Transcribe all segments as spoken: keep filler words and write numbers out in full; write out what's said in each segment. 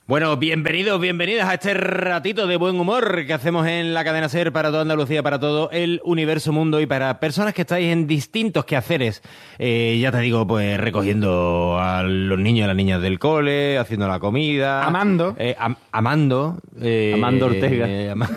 Bueno, bienvenidos, bienvenidas a este ratito de buen humor que hacemos en la cadena SER para toda Andalucía, para todo el universo mundo y para personas que estáis en distintos quehaceres. Eh, ya te digo, pues recogiendo a los niños y a las niñas del cole, haciendo la comida. Amando. Eh, am- amando. Eh, Amando Ortega. eh, ama-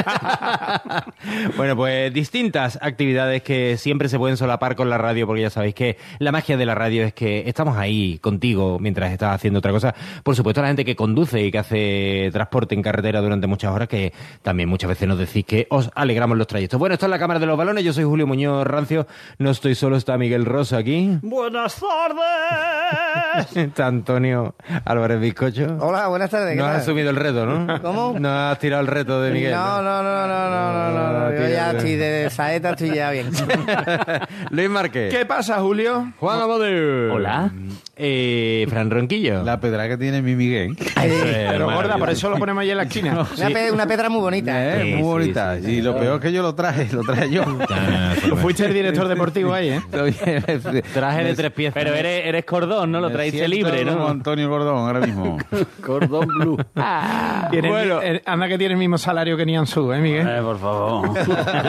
bueno, pues distintas actividades que siempre se pueden solapar con la radio, porque ya sabéis que la magia de la radio es que estamos ahí contigo mientras estás haciendo otra cosa. Por supuesto, la gente que conduce y que hace transporte en carretera durante muchas horas, que también muchas veces nos decís que os alegramos los trayectos. Bueno, esto es la Cámara de los Balones, yo soy Julio Muñoz Rancio, no estoy solo, está Miguel Rosa aquí. ¡Buenas tardes! Está Antonio Álvarez Bizcocho. Hola, buenas tardes. No ¿qué has tal? asumido el reto, ¿no? ¿Cómo? No has tirado el reto de Miguel. No, no, no, no, no, no, no, no. Yo ya estoy de saeta, estoy ya bien. Luis Márquez. ¿Qué pasa, Julio? Juan Amadeu. Hola. Eh, Fran Ronquillo. La pedra que tiene mi Miguel. Eh, Pero gorda, por eso lo ponemos ahí en la esquina. Una, pe- una pedra muy bonita. Eh, Sí, muy sí, bonita. sí, sí, y sí. lo peor es que yo lo traje, lo traje yo. Fuiste el director deportivo ahí, ¿eh? Traje de tres piezas. Pero eres, eres cordón, ¿no? Lo Me traíste siento libre, como ¿no? Antonio Gordón ahora mismo. Cordón blue. Tiene el- Bueno. el- anda que tiene el mismo salario que Nianzú, ¿eh, Miguel? Eh, por favor.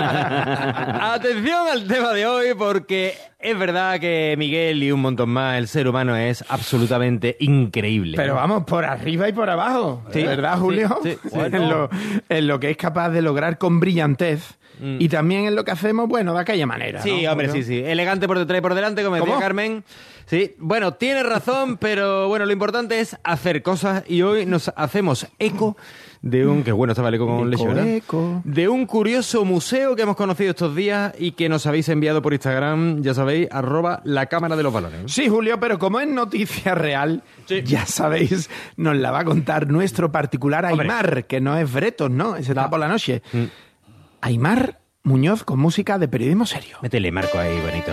Atención al tema de hoy, porque es verdad que Miguel y un montón más, el ser humano es absolutamente increíble. Pero vamos, por arriba y por abajo. Sí. ¿Verdad, Julio? Sí, sí. En, lo, en lo que es capaz de lograr con brillantez. Y también en lo que hacemos, bueno, de aquella manera. Sí, ¿no, hombre, Julio? sí, sí. Elegante por detrás y por delante, como decía ¿Cómo? Carmen. Sí, bueno, tienes razón, pero bueno, lo importante es hacer cosas y hoy nos hacemos eco de un... Que bueno, estaba el eco con Eco, Lecho, ¿verdad? eco. De un curioso museo que hemos conocido estos días y que nos habéis enviado por Instagram, ya sabéis, arroba la Cámara de los Balones. Sí, Julio, pero como es noticia real, Sí. ya sabéis, nos la va a contar nuestro particular Aymar, que no es Bretos, ¿no? Ese está por la noche. Mm. Aymar Muñoz con música de periodismo serio. Métele marco ahí, bonito.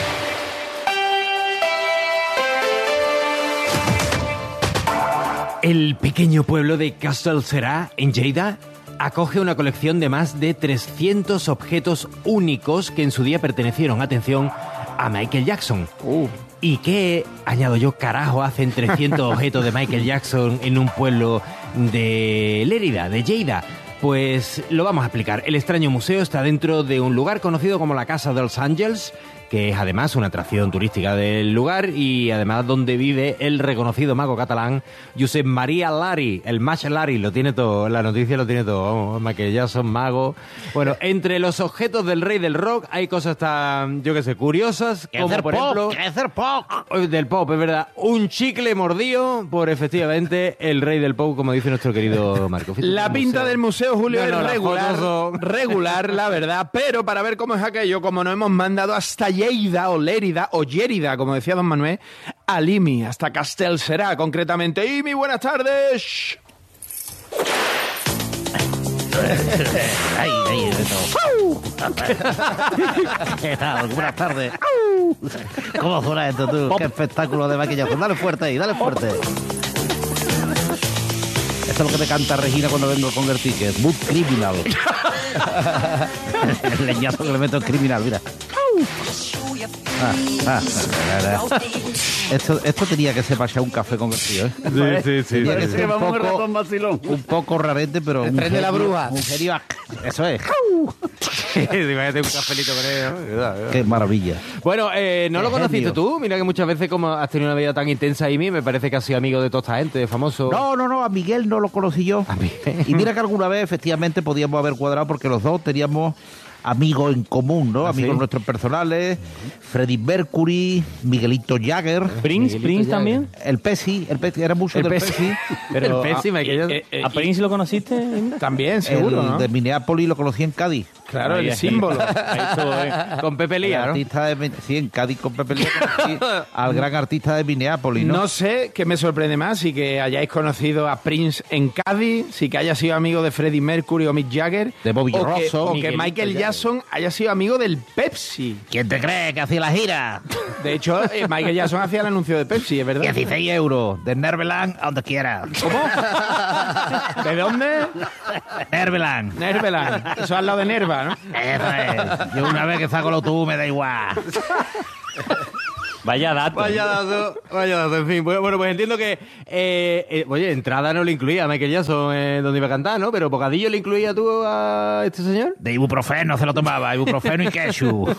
El pequeño pueblo de Castellserà, en Lleida, acoge una colección de más de trescientos objetos únicos que en su día pertenecieron, atención, a Michael Jackson. ¿Y qué, añado yo, carajo, hacen trescientos objetos de Michael Jackson en un pueblo de Lérida, de Lleida? Pues lo vamos a explicar. El extraño museo está dentro de un lugar conocido como la Casa dels Àngels, que es además una atracción turística del lugar y además donde vive el reconocido mago catalán Josep María Lari, el Mag Lari, lo tiene todo, la noticia lo tiene todo, vamos, Michael Jackson, mago. Bueno, entre los objetos del rey del rock hay cosas tan, yo qué sé, curiosas, como por ejemplo... hacer pop. Del pop, es verdad. Un chicle mordido por, efectivamente, el rey del pop, como dice nuestro querido Marco. Fíjate, La un pinta museo. del museo, Julio, No, no, es las regular, fotos son- regular, la verdad, pero para ver cómo es aquello, como nos hemos mandado hasta Lleida o Lérida o Lérida, como decía don Manuel, a Limi, hasta Castellserà, concretamente. Y mi buenas tardes. Ay, ay, ¿qué tal? Buenas tardes. ¿Cómo suena esto, tú? Qué espectáculo de maquillaje. Dale fuerte ahí, dale fuerte. Esto es lo que me canta Regina cuando vengo con el ticket. Mood Criminal. El leñazo que le meto en Criminal, mira. Ah, ah, ah, ah. Esto, esto tenía que ser para echar un café con el tío, ¿eh? Sí, sí, sí. Tenía que sí. ser un poco, un poco rarete, pero... El un tren de la genio- bruja. Un genio... Eso es. Imagínate un cafelito con él, ¿no? Qué maravilla. Bueno, eh, ¿no Qué lo conociste genio. tú? Mira que muchas veces, como has tenido una vida tan intensa y mí, me parece que has sido amigo de toda esta gente, famoso. No, no, no, a Miguel no lo conocí yo. Y mira que alguna vez efectivamente podíamos haber cuadrado porque los dos teníamos amigos en común, ¿no? ¿Ah, Amigos sí? nuestros personales, Freddie Mercury, Miguelito Jagger, ¿Prince? ¿Prince también? el Pepsi, el Pepsi, era mucho El del Pepsi. Pepsi. Pero, el Pepsi, Michael Jackson. eh, eh, ¿A Prince lo conociste? También, seguro, el ¿no? de Minneapolis lo conocí en Cádiz. Claro, Ahí, el ahí. símbolo. Ahí estuvo, eh. Con Pepe El Lía, ¿no? artista de, Min- sí, en Cádiz con Pepe Lía conocí al gran artista de Minneapolis, ¿no? No sé qué me sorprende más, si que hayáis conocido a Prince en Cádiz, si que haya sido amigo de Freddie Mercury o Mick Jagger, De Bobby o que, Rosso, o que Miguelito Michael Jagger. Jackson haya sido amigo del Pepsi. ¿Quién te cree que hacía la gira? De hecho, eh, Michael Jackson hacía el anuncio de Pepsi, es verdad. dieciséis euros, de Nerveland a donde quiera. ¿Cómo? ¿De dónde? Nerveland. Nerveland. Eso es al lado de Nerva, ¿no? Eso es. Yo una vez que saco el autobús me da igual. Vaya dato. Vaya dato, vaya dato, en fin. Bueno, bueno, pues entiendo que, eh, eh, oye, entrada no le incluía a Michael Jackson eh, donde iba a cantar, ¿no? Pero bocadillo le incluía tú a este señor. De ibuprofeno se lo tomaba, ibuprofeno y ketchup.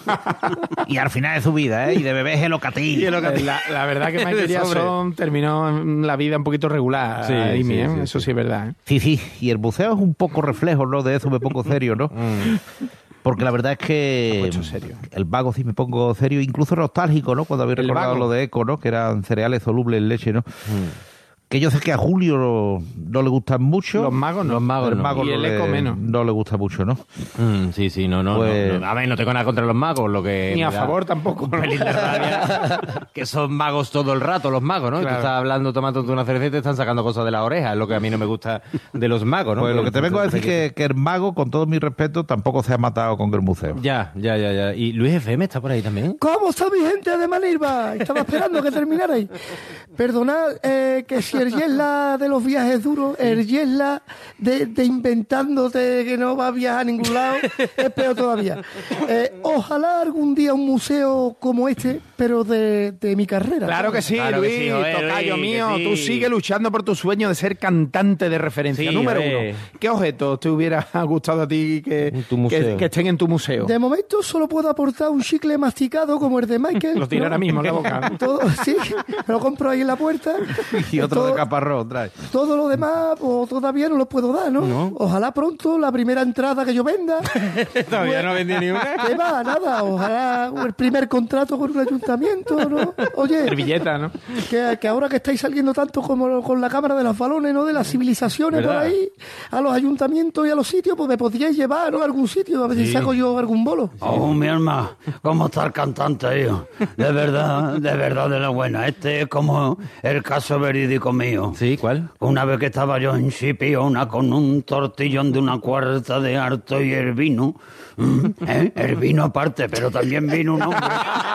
Y al final de su vida, ¿eh? Y de bebé gelocatí. La, la verdad que Michael Jackson terminó en la vida un poquito regular, Sí, Amy, sí, ¿eh? sí, Eso sí. sí es verdad, ¿eh? Sí, sí, y el buceo es un poco reflejo, ¿no? De eso me pongo serio, ¿no? Porque la verdad es que Me ha puesto serio. el vago sí me pongo serio, incluso nostálgico, ¿no? Cuando habéis El recordado vago. lo de Eco, ¿no? Que eran cereales solubles en leche, ¿no? Que yo sé que a Julio no, no le gustan mucho. Los magos no. Los magos El no. mago Y no el le, Eco menos. no le gusta mucho, ¿no? Mm, sí, sí, no, no, Pues- no, no. A ver, no tengo nada contra los magos, lo que... Ni a me da favor tampoco. un pelín de rabia, que son magos todo el rato los magos, ¿no? Y Claro. tú estás hablando, tomándote una cerveza y te están sacando cosas de la oreja, es lo que a mí no me gusta de los magos, ¿no? Pues lo que te vengo a decir Entonces, que, que el mago, con todo mi respeto, tampoco se ha matado con el museo. Ya, ya, ya, ya. ¿Y Luis F M está por ahí también? ¿Cómo está mi gente de Manilva? Estaba esperando que terminarais. Perdonad eh, que si el Yesla de los viajes duros, el Yesla de, de inventándote que no va a viajar a ningún lado, es peor todavía. Eh, ojalá algún día un museo como este, pero de, de mi carrera. Claro que sí, Claro que Luis, sí, joder, tocayo Luis, mío. que sí. Tú sigue luchando por tu sueño de ser cantante de referencia. Sí, Número joder. uno. ¿Qué objetos te hubiera gustado a ti que, En tu que, museo. que estén en tu museo? De momento solo puedo aportar un chicle masticado como el de Michael. Lo tiro ¿no? ahora mismo en la boca. Todo, sí, me lo compro ahí en la puerta. Y otro Todo- de caparrón, trae. Todo lo demás, pues, todavía no lo puedo dar, ¿no? No. Ojalá pronto la primera entrada que yo venda. Todavía no vendí ni una. ¿Qué va? Nada. Ojalá el primer contrato con un ayuntamiento, ¿no? Oye, Servilleta, ¿no? que, que ahora que estáis saliendo tanto como con la cámara de los balones, ¿no? De las civilizaciones ¿Verdad? por ahí, a los ayuntamientos y a los sitios, pues me podríais llevar, ¿no? A algún sitio, a ver si saco yo algún bolo. Oh, mi alma, ¿cómo está el cantante, hijo? De verdad, de verdad, de la buena. Este es como el caso verídico mío. Sí, ¿cuál? Una vez que estaba yo en Chipiona con un tortillón de una cuarta de harto y el vino, mm, ¿eh? el vino aparte, pero también vino un hombre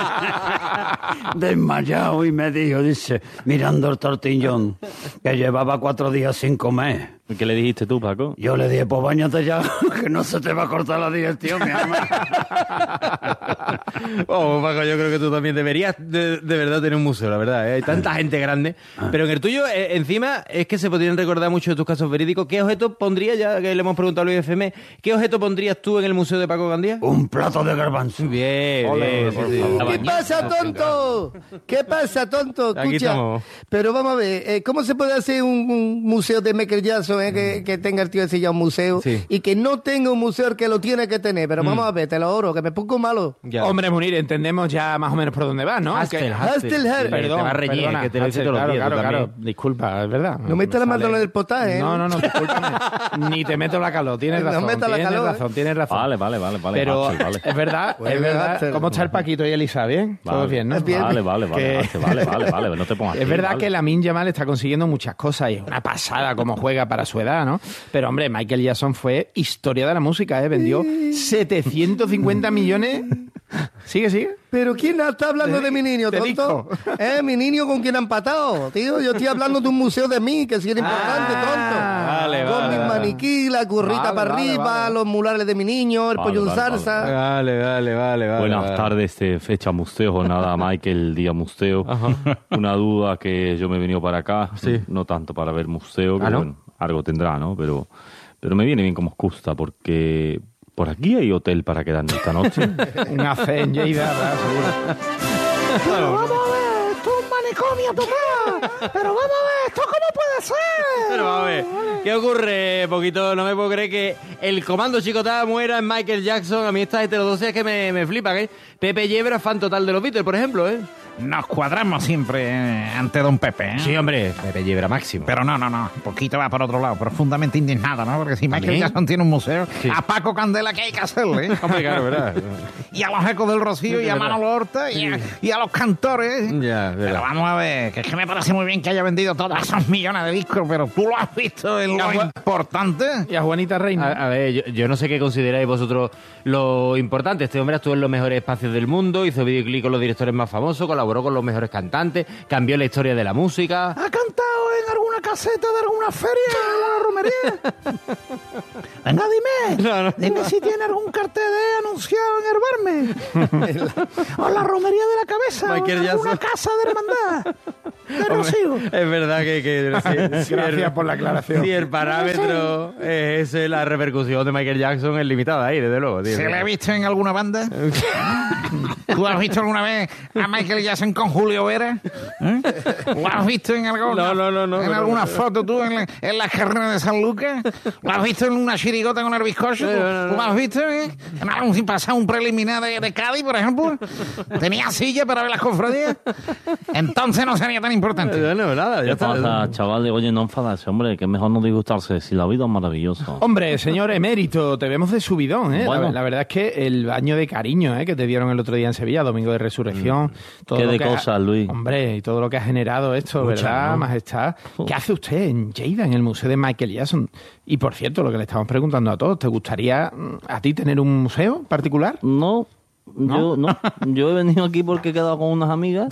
desmayado y me dijo, dice, mirando el tortillón, que llevaba cuatro días sin comer. ¿Qué le dijiste tú, Paco? Yo le dije, pues báñate ya, que no se te va a cortar la digestión, mi alma. Oh, Paco, yo creo que tú también deberías de, de verdad tener un museo, la verdad, ¿eh? Hay tanta gente grande. Pero en el tuyo, eh, encima, es que se podrían recordar mucho de tus casos verídicos. ¿Qué objeto pondrías, ya que le hemos preguntado a Luis F M, qué objeto pondrías tú en el museo de Paco Gandía? Un plato de garbanzo. Bien, Ole, bien, por sí, sí. favor. ¿Qué pasa, tonto? ¿Qué pasa, tonto? Aquí Escucha, estamos. pero vamos a ver, eh, ¿cómo se puede hacer un, un museo de Michael Jackson, eh, que, que tenga el tío ese ya un museo, Sí. y que no tenga un museo el que lo tiene que tener? Pero vamos a ver, te lo oro, que me pongo malo. Ya. Hombre, Munir, entendemos ya más o menos por dónde vas, ¿no? Hastel, Que- Hastel. Hastel, Sí, Perdón, te va a reñir, perdona, que te lo dice Hastel, todos los claro, días, tú claro, claro. también. Disculpa, es verdad. No metas la Me mano sale- en el potaje, ¿eh? No, no, no, discúlpame. Ni te meto la calor, tienes No razón. metas la tienes calor, razón, tienes razón. Vale, vale, vale, vale. Pero Hastel, vale. es verdad, Pues es verdad. Hastel. ¿Cómo está el Paquito y Elisa? ¿Bien? Todo Vale. bien, ¿no? Es bien. Vale, vale, vale, Que- Hastel, vale, vale, vale, no te pongas Es así, verdad vale. que Lamine Yamal está consiguiendo muchas cosas y es una pasada como juega para su edad, ¿no? Pero, hombre, Michael Jackson fue historia de la música, ¿eh? Vendió setecientos cincuenta millones. Sigue, sigue. Pero ¿quién está hablando de mi niño, Te tonto? ¿Eh? Mi niño con quien ha empatado, tío. Yo estoy hablando de un museo de mí, que sí era importante, Ah, tonto. vale, Con vale, mis vale. maniquí, la currita Vale, para vale, arriba, vale. los murales de mi niño, el Vale, pollo en vale, salsa. vale. Vale, vale, vale, vale. Buenas vale. tardes, eh, fecha museo, jornada Michael, día museo. Una duda que yo me he venido para acá, Sí. no tanto para ver museo, que ¿Ah, no? bueno, algo tendrá, ¿no? Pero, pero me viene bien como excusa, porque por aquí hay hotel para quedarnos esta noche. Un café en Lleida, ¿verdad? Seguro. Pero vamos a ver, esto es un manicomio total. Pero vamos a ver, ¿esto cómo puede ser? Pero vamos a ver, ¿qué ocurre, Poquito? No me puedo creer que el comando Chicotá muera en Michael Jackson. A mí estas heterodoxias que me, me flipan, ¿eh? Pepe Yebra, fan total de los Beatles, por ejemplo, ¿eh? Nos cuadramos siempre eh, ante don Pepe, ¿eh? Sí, hombre, Pepe Yebra máximo. Pero no, no, no. Poquito va por otro lado. Profundamente indignado, ¿no? Porque si Michael ¿También? Jackson tiene un museo, Sí. a Paco Candela, ¿qué hay que hacerle? ¿eh? Hombre, claro, ¿verdad? Y a los Ecos del Rocío, y a verdad. Manolo Horta, y a, y a los cantores. Ya, Pero verdad. vamos a ver, que es que me parece muy bien que haya vendido todos esos millones de discos, pero tú lo has visto en lo Ya, Juan- importante. Y a Juanita Reina. A, a ver, yo, yo no sé qué consideráis vosotros lo importante. Este hombre actuó en los mejores espacios del mundo, hizo videoclip con los directores más famosos, colaboró con los mejores cantantes, cambió la historia de la música. ¿Ha cantado en alguna caseta de alguna feria, en alguna romería? Venga, dime. No, no, dime si tiene algún cartel de anunciado en el Barme. O la romería de la cabeza. Michael o en alguna Jackson. casa de hermandad. De Hombre, Rocío. es verdad que... que si- si Gracias el- por la aclaración. Si el parámetro es ese, la repercusión de Michael Jackson es limitada ahí, desde luego. Tío. ¿Se le ha visto en alguna banda? ¿Tú has visto alguna vez a Michael Jackson con Julio Vera? ¿Eh? ¿Lo has visto en alguna, No, no, no, no, en no, alguna no. foto tú en, la, en las carreras de San Lucas? ¿Lo has visto en una chirigota con el bizcocho? No, no, no. ¿Lo has visto eh? en algún sin pasar un preliminar de, de Cádiz, por ejemplo? ¿Tenía silla para ver las cofradías? Entonces no sería tan importante. Bueno, nada, ya ¿Qué está. pasa, chavales? Oye, no enfadarse, hombre, que es mejor no disgustarse. Si la vida es maravillosa. Hombre, señor emérito, te vemos de subidón, ¿eh? Bueno. La, la verdad es que el baño de cariño, ¿eh? Que te dieron el otro día en Sevilla, Domingo de Resurrección. Todo Qué lo de que ha- cosas, Luis. Hombre, y todo lo que ha generado esto, Muchas, ¿verdad, ¿no? majestad? ¿Qué hace usted en Lleida, en el Museo de Michael Jackson? Y, por cierto, lo que le estamos preguntando a todos, ¿te gustaría mm, a ti tener un museo particular? No, yo no. Yo he venido aquí porque he quedado con unas amigas.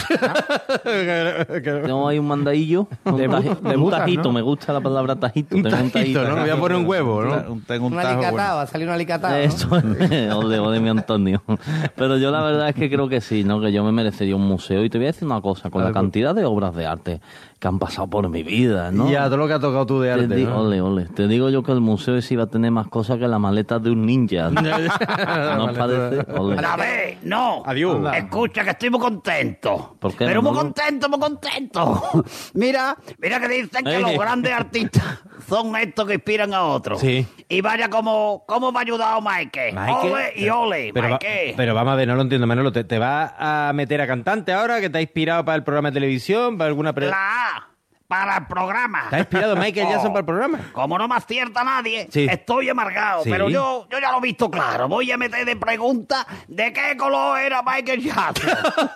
Tengo ahí un mandadillo. Un, De bu- taji- de un butas, tajito, ¿no? me gusta la palabra tajito. Un Tengo tajito, ¿no? Voy a poner un huevo, ¿no? Un- Tengo un, Un tajo bueno. alicatado, ha salido un alicatado, ¿no? Eso, ole, ole, mi Antonio. Pero yo la verdad es que creo que sí, ¿no? Que yo me merecería un museo. Y te voy a decir una cosa, con la cantidad de obras de arte que han pasado por mi vida, ¿no? Ya, todo lo que ha tocado tú de Te arte, di- ¿no? Ole, ole. Te digo yo que el museo ese iba a tener más cosas que la maleta de un ninja. ¿No os parece? Ole. A ver, no. Adiós. Escucha, que estoy muy contento. ¿Por qué, Pero muy Manolo? contento, muy contento. Mira, mira que dicen que Eh. los grandes artistas son estos que inspiran a otros. Sí. Y vaya como, cómo me ha ayudado Mike. Mike, Ole y ole, Pero, va- Mike. pero vamos a ver, no lo entiendo, Manolo. ¿Te, te vas a meter a cantante ahora que te ha inspirado para el programa de televisión? ¿Para alguna pre- La A, para el programa. ¿Te ha inspirado Michael Oh. Jackson para el programa? Como no me acierta nadie, Sí. estoy amargado. Sí. Pero yo, yo ya lo he visto claro. Voy a meter de pregunta de qué color era Michael Jackson.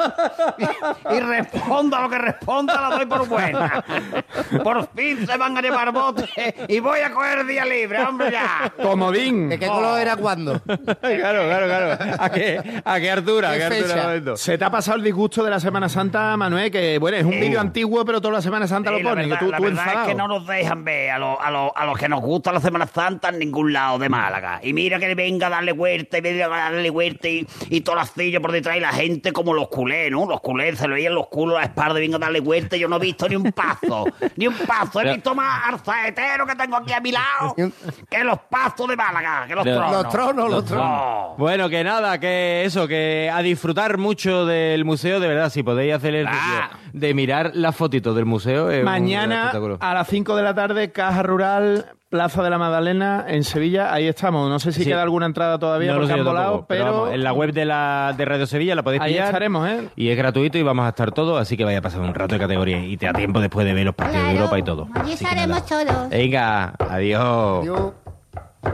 y, y responda lo que responda, la doy por buena. Por fin se van a llevar botes y voy a coger día libre, hombre, ya. Comodín. ¿De qué color era cuándo? Claro, claro, claro. ¿A qué, a qué altura? ¿A ¿Qué qué altura fecha? de momento? ¿Se te ha pasado el disgusto de la Semana Santa, Manuel? Que, bueno, es un vídeo antiguo, pero toda la Semana Santa Sí, lo ponen. la que verdad, tú, la tú verdad enfadado. es que no nos dejan ver a, los- a, los- a los que nos gusta la Semana Santa en ningún lado de Málaga. Y mira que venga a darle vuelta y venga a darle vuelta y, y todas las sillas por detrás y la gente como los culés, ¿no? Los culés se le veían los culos a la espalda y venga a darle vuelta y yo no he visto ni un paso, ni un paso. He Pero- visto más al saetero que tengo aquí a mi lado que los pasos de Málaga, que los Pero- tronos. Los tronos, los tronos. No. Bueno, que nada, que eso, que a disfrutar mucho del museo, de verdad, si podéis hacer el Ah. de mirar las fotitos del museo. Es un Mañana espectáculo. a las cinco de la tarde, Caja Rural, Plaza de la Magdalena, en Sevilla. Ahí estamos. No sé si Sí. queda alguna entrada todavía No lo porque sé yo han volado, tampoco, pero, pero, vamos, en la web de la de Radio Sevilla la podéis ahí pillar. estaremos, ¿eh? Y es gratuito y vamos a estar todos, así que vaya a pasar un rato de categoría y te da tiempo después de ver los partidos de Claro, Europa y todo. allí Así que estaremos nada. todos. Venga, adiós. Yo-